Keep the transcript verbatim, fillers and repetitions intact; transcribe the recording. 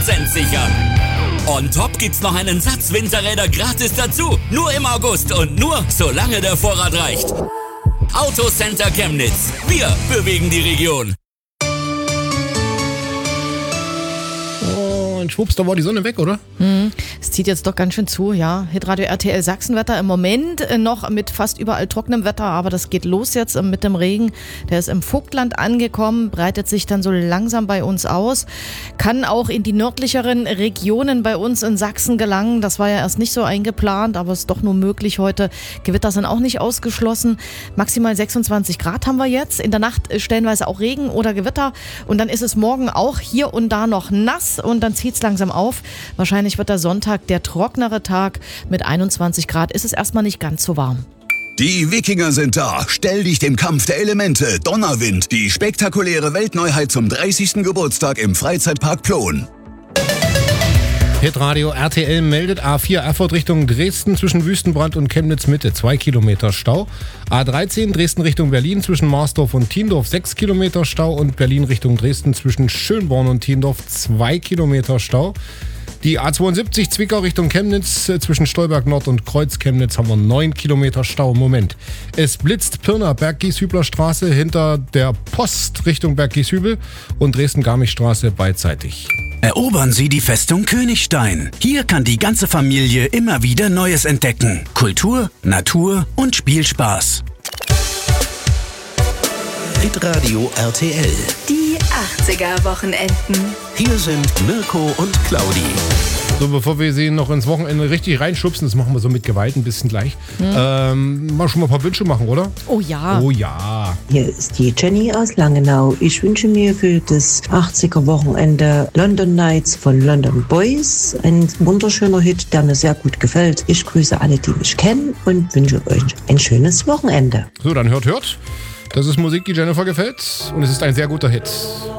Cent sichern. On top gibt's noch einen Satz Winterräder gratis dazu. Nur im August und nur solange der Vorrat reicht. Autocenter Chemnitz. Wir bewegen die Region. Und schwupps, da war die Sonne weg, oder? Hm, es zieht jetzt doch ganz schön zu, ja. Hitradio R T L Sachsenwetter im Moment noch mit fast überall trockenem Wetter, aber das geht los jetzt mit dem Regen. Der ist im Vogtland angekommen, breitet sich dann so langsam bei uns aus, kann auch in die nördlicheren Regionen bei uns in Sachsen gelangen. Das war ja erst nicht so eingeplant, aber es ist doch nur möglich heute. Gewitter sind auch nicht ausgeschlossen. Maximal sechsundzwanzig Grad haben wir jetzt. In der Nacht stellenweise auch Regen oder Gewitter und dann ist es morgen auch hier und da noch nass und dann zieht es langsam auf. Wahrscheinlich wird der Sonntag der trocknere Tag. Mit einundzwanzig Grad ist es erstmal nicht ganz so warm. Die Wikinger sind da. Stell dich dem Kampf der Elemente. Donnerwind. Die spektakuläre Weltneuheit zum dreißigsten Geburtstag im Freizeitpark Plon. Hitradio R T L meldet A vier Erfurt Richtung Dresden zwischen Wüstenbrand und Chemnitz Mitte zwei Kilometer Stau. A dreizehn Dresden Richtung Berlin zwischen Marsdorf und Thiendorf sechs Kilometer Stau und Berlin Richtung Dresden zwischen Schönborn und Thiendorf zwei Kilometer Stau. Die A zweiundsiebzig Zwickau Richtung Chemnitz äh, zwischen Stolberg Nord und Kreuz Chemnitz haben wir neun Kilometer Stau im Moment. Es blitzt Pirna Berggieshübler Straße hinter der Post Richtung Berggieshübel und Dresden-Garmisch-Straße beidseitig. Erobern Sie die Festung Königstein. Hier kann die ganze Familie immer wieder Neues entdecken. Kultur, Natur und Spielspaß. Hitradio R T L. Die achtziger-Wochenenden. Hier sind Mirko und Claudi. So, bevor wir sie noch ins Wochenende richtig reinschubsen, das machen wir so mit Gewalt ein bisschen gleich, hm. ähm, mal schon mal ein paar Wünsche machen, oder? Oh ja. Oh ja. Hier ist die Jenny aus Langenau. Ich wünsche mir für das achtziger-Wochenende London Nights von London Boys. Ein wunderschöner Hit, der mir sehr gut gefällt. Ich grüße alle, die mich kennen und wünsche euch ein schönes Wochenende. So, dann hört, hört. Das ist Musik, die Jennifer gefällt und es ist ein sehr guter Hit.